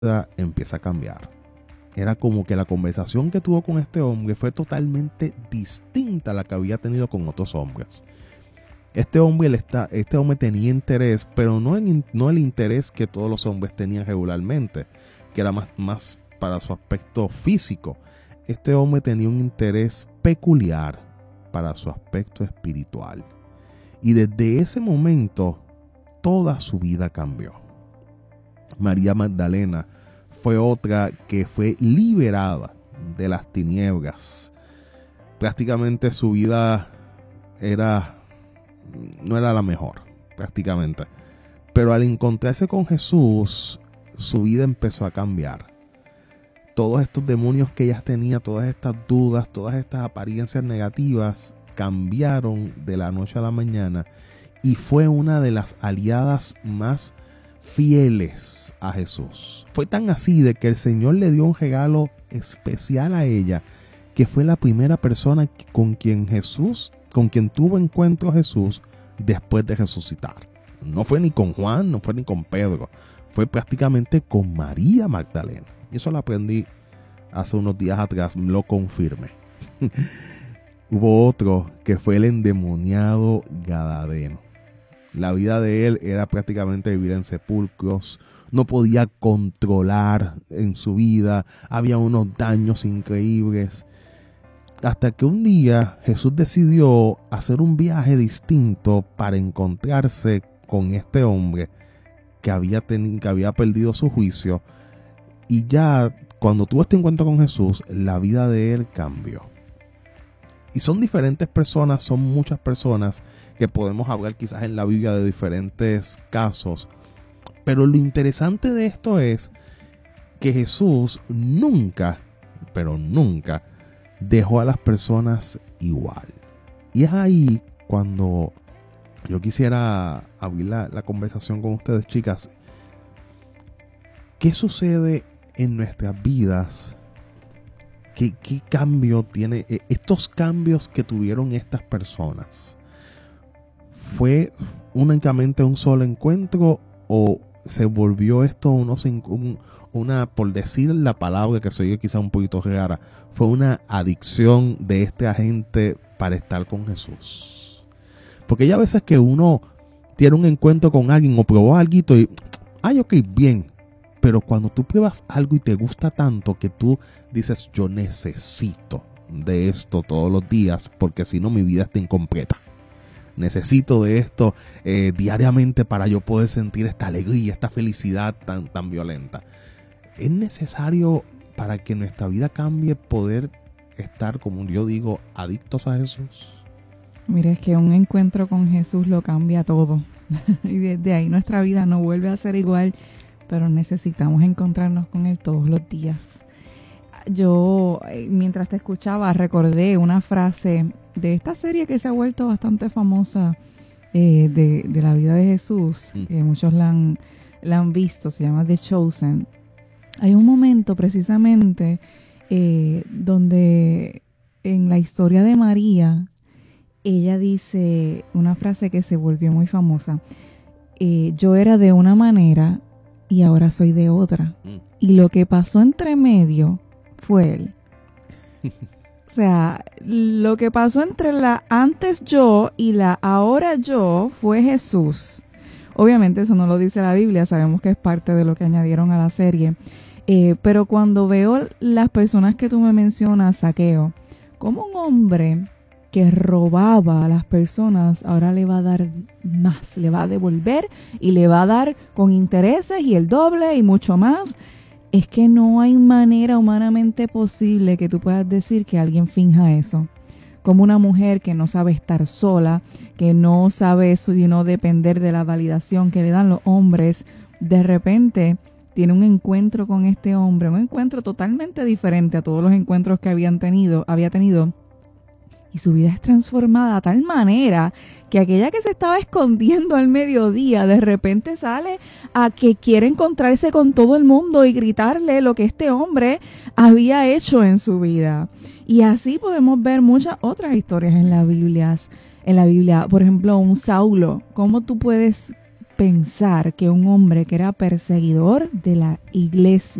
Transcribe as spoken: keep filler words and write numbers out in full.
empieza a cambiar. Era como que la conversación que tuvo con este hombre fue totalmente distinta a la que había tenido con otros hombres. Este hombre, le está, este hombre tenía interés, pero no el, no el interés que todos los hombres tenían regularmente, que era más, más para su aspecto físico. Este hombre tenía un interés peculiar para su aspecto espiritual. Y desde ese momento, toda su vida cambió. María Magdalena fue otra que fue liberada de las tinieblas. Prácticamente su vida era, no era la mejor, prácticamente. Pero al encontrarse con Jesús, su vida empezó a cambiar. Todos estos demonios que ella tenía, todas estas dudas, todas estas apariencias negativas, cambiaron de la noche a la mañana y fue una de las aliadas más fieles a Jesús. Fue tan así de que el Señor le dio un regalo especial a ella, que fue la primera persona con quien Jesús, con quien tuvo encuentro Jesús después de resucitar. No fue ni con Juan, no fue ni con Pedro, fue prácticamente con María Magdalena. Y eso lo aprendí hace unos días atrás, lo confirmé. Hubo otro que fue el endemoniado Gadareno. La vida de él era prácticamente vivir en sepulcros. No podía controlar en su vida. Había unos daños increíbles. Hasta que un día Jesús decidió hacer un viaje distinto para encontrarse con este hombre que había, tenido, que había perdido su juicio. Y ya cuando tuvo este encuentro con Jesús, la vida de él cambió. Y son diferentes personas, son muchas personas que podemos hablar quizás en la Biblia de diferentes casos. Pero lo interesante de esto es que Jesús nunca, pero nunca, dejó a las personas igual. Y es ahí cuando yo quisiera abrir la, la conversación con ustedes, chicas. ¿Qué sucede en nuestras vidas? ¿Qué, qué cambio tiene? Estos cambios que tuvieron estas personas, ¿fue únicamente un solo encuentro o se volvió esto unos, un, una, por decir la palabra que soy yo quizá un poquito rara, fue una adicción de este agente para estar con Jesús? Porque ya a veces que uno tiene un encuentro con alguien o probó algo y, ay, ok, bien. Pero cuando tú pruebas algo y te gusta tanto que tú dices, yo necesito de esto todos los días porque si no mi vida está incompleta. Necesito de esto eh, diariamente para yo poder sentir esta alegría, esta felicidad tan, tan violenta. Es necesario para que nuestra vida cambie poder estar, como yo digo, adictos a Jesús. Mira, es que un encuentro con Jesús lo cambia todo. Y desde ahí nuestra vida no vuelve a ser igual. Pero necesitamos encontrarnos con Él todos los días. Yo, mientras te escuchaba, recordé una frase de esta serie que se ha vuelto bastante famosa eh, de, de la vida de Jesús, mm. que muchos la han, la han visto, se llama The Chosen. Hay un momento precisamente eh, donde en la historia de María, ella dice una frase que se volvió muy famosa. Eh, yo era de una manera y ahora soy de otra. Mm. Y lo que pasó entre medio fue Él. O sea, lo que pasó entre la antes yo y la ahora yo fue Jesús. Obviamente eso no lo dice la Biblia, sabemos que es parte de lo que añadieron a la serie. Eh, pero cuando veo las personas que tú me mencionas, Zaqueo, como un hombre que robaba a las personas, ahora le va a dar más, le va a devolver y le va a dar con intereses y el doble y mucho más. Es que no hay manera humanamente posible que tú puedas decir que alguien finja eso. Como una mujer que no sabe estar sola, que no sabe eso y no depender de la validación que le dan los hombres, de repente tiene un encuentro con este hombre, un encuentro totalmente diferente a todos los encuentros que habían tenido, había tenido. Y su vida es transformada a tal manera que aquella que se estaba escondiendo al mediodía de repente sale a que quiere encontrarse con todo el mundo y gritarle lo que este hombre había hecho en su vida. Y así podemos ver muchas otras historias en la Biblia. En la Biblia, por ejemplo, un Saulo. ¿Cómo tú puedes pensar que un hombre que era perseguidor de la iglesia,